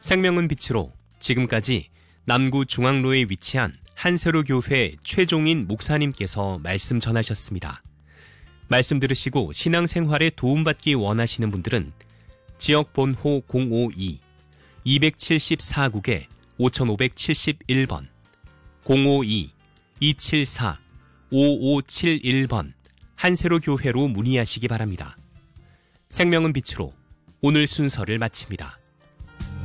생명은 빛으로 지금까지 남구 중앙로에 위치한 한세로교회 최종인 목사님께서 말씀 전하셨습니다. 말씀 들으시고 신앙생활에 도움받기 원하시는 분들은 지역번호 052-274국에 5571번 052-274-5571번 한세로교회로 문의하시기 바랍니다. 생명은 빛으로 오늘 순서를 마칩니다.